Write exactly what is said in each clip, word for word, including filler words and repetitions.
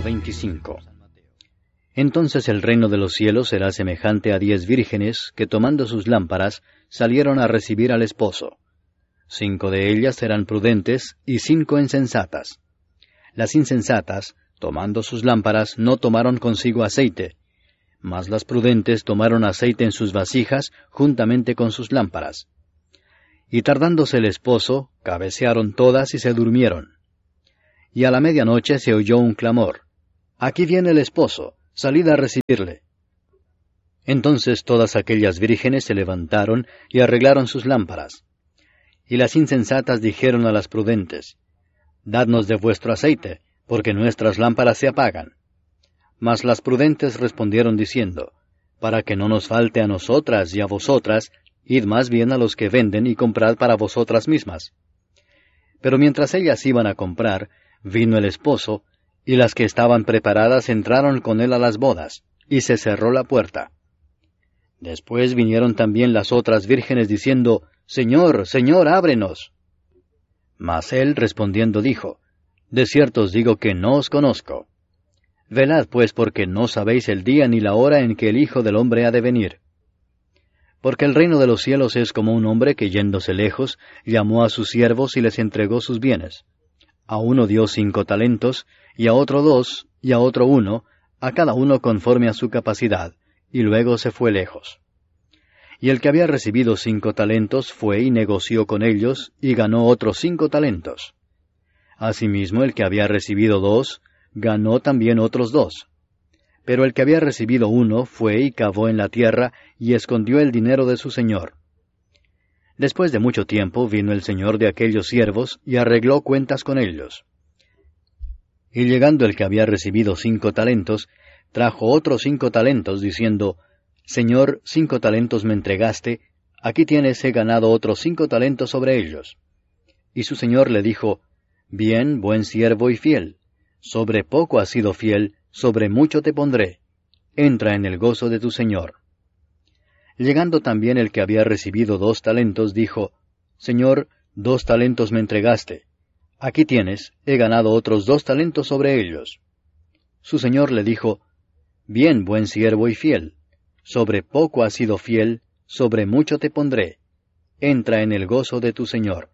veinticinco. Entonces el reino de los cielos será semejante a diez vírgenes que tomando sus lámparas salieron a recibir al esposo. Cinco de ellas eran prudentes y cinco insensatas. Las insensatas, tomando sus lámparas, no tomaron consigo aceite, mas las prudentes tomaron aceite en sus vasijas juntamente con sus lámparas. Y tardándose el esposo, cabecearon todas y se durmieron. Y a la medianoche se oyó un clamor: «Aquí viene el esposo, salid a recibirle». Entonces todas aquellas vírgenes se levantaron y arreglaron sus lámparas. Y las insensatas dijeron a las prudentes: «Dadnos de vuestro aceite, porque nuestras lámparas se apagan». Mas las prudentes respondieron diciendo: «Para que no nos falte a nosotras y a vosotras, id más bien a los que venden y comprad para vosotras mismas». Pero mientras ellas iban a comprar, vino el esposo, y las que estaban preparadas entraron con él a las bodas, y se cerró la puerta. Después vinieron también las otras vírgenes diciendo: «Señor, Señor, ábrenos». Mas él respondiendo dijo: «De cierto os digo que no os conozco. Velad pues, porque no sabéis el día ni la hora en que el Hijo del Hombre ha de venir. Porque el reino de los cielos es como un hombre que yéndose lejos, llamó a sus siervos y les entregó sus bienes. A uno dio cinco talentos, y a otro dos, y a otro uno, a cada uno conforme a su capacidad, y luego se fue lejos. Y el que había recibido cinco talentos fue y negoció con ellos, y ganó otros cinco talentos. Asimismo el que había recibido dos, ganó también otros dos. Pero el que había recibido uno fue y cavó en la tierra, y escondió el dinero de su señor. Después de mucho tiempo vino el señor de aquellos siervos, y arregló cuentas con ellos. Y llegando el que había recibido cinco talentos, trajo otros cinco talentos, diciendo: «Señor, cinco talentos me entregaste, aquí tienes, he ganado otros cinco talentos sobre ellos». Y su señor le dijo: «Bien, buen siervo y fiel. Sobre poco has sido fiel, sobre mucho te pondré. Entra en el gozo de tu señor». Llegando también el que había recibido dos talentos, dijo: «Señor, dos talentos me entregaste. Aquí tienes, he ganado otros dos talentos sobre ellos». Su señor le dijo: «Bien, buen siervo y fiel. Sobre poco has sido fiel, sobre mucho te pondré. Entra en el gozo de tu señor».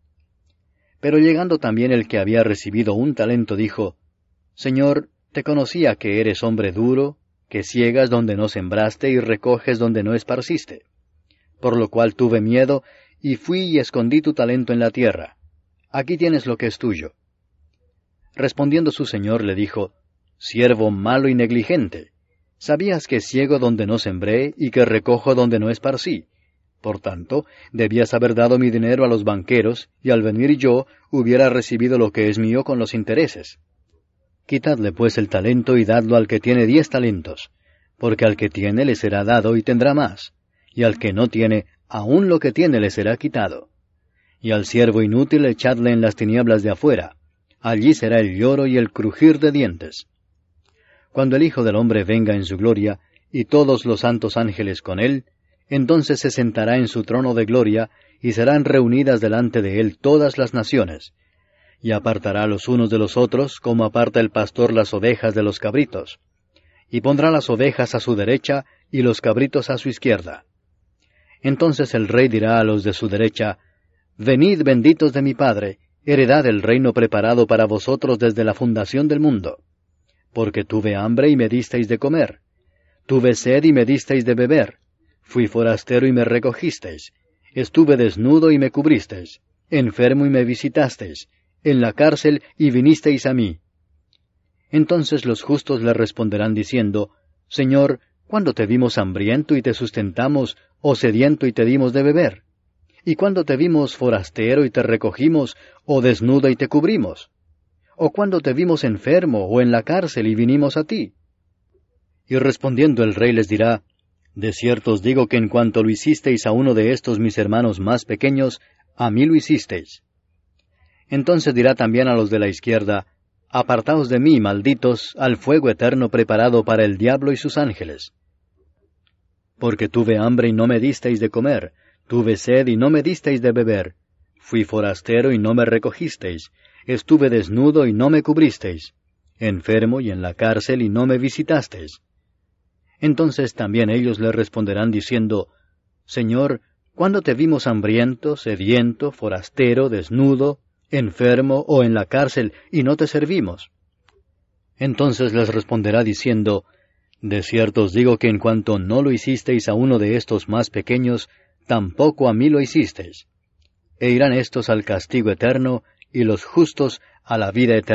Pero llegando también el que había recibido un talento, dijo: «Señor, te conocía que eres hombre duro, que ciegas donde no sembraste y recoges donde no esparciste. Por lo cual tuve miedo, y fui y escondí tu talento en la tierra. Aquí tienes lo que es tuyo». Respondiendo su señor le dijo: «Siervo malo y negligente, sabías que ciego donde no sembré y que recojo donde no esparcí. Por tanto, debías haber dado mi dinero a los banqueros, y al venir yo hubiera recibido lo que es mío con los intereses. Quitadle pues el talento y dadlo al que tiene diez talentos, porque al que tiene le será dado y tendrá más, y al que no tiene, aun lo que tiene le será quitado. Y al siervo inútil echadle en las tinieblas de afuera, allí será el lloro y el crujir de dientes. Cuando el Hijo del Hombre venga en su gloria, y todos los santos ángeles con él, entonces se sentará en su trono de gloria, y serán reunidas delante de él todas las naciones, y apartará los unos de los otros, como aparta el pastor las ovejas de los cabritos, y pondrá las ovejas a su derecha, y los cabritos a su izquierda. Entonces el rey dirá a los de su derecha: «Venid, benditos de mi Padre, heredad el reino preparado para vosotros desde la fundación del mundo. Porque tuve hambre y me disteis de comer, tuve sed y me disteis de beber, fui forastero y me recogisteis, estuve desnudo y me cubristeis, enfermo y me visitasteis, en la cárcel y vinisteis a mí». Entonces los justos le responderán diciendo: «Señor, ¿cuándo te vimos hambriento y te sustentamos, o sediento y te dimos de beber? ¿Y cuándo te vimos forastero y te recogimos, o desnudo y te cubrimos? ¿O cuándo te vimos enfermo o en la cárcel y vinimos a ti?» Y respondiendo el rey les dirá: «De cierto os digo que en cuanto lo hicisteis a uno de estos mis hermanos más pequeños, a mí lo hicisteis». Entonces dirá también a los de la izquierda: «Apartaos de mí, malditos, al fuego eterno preparado para el diablo y sus ángeles. Porque tuve hambre y no me disteis de comer, tuve sed y no me disteis de beber, fui forastero y no me recogisteis, estuve desnudo y no me cubristeis, enfermo y en la cárcel, y no me visitasteis. Entonces también ellos le responderán diciendo, Señor, ¿cuándo te vimos hambriento, sediento, forastero, desnudo, enfermo o en la cárcel, y no te servimos? Entonces les responderá diciendo, De cierto os digo que en cuanto no lo hicisteis a uno de estos más pequeños, tampoco a mí lo hicisteis. E irán éstos al castigo eterno, y los justos a la vida eterna.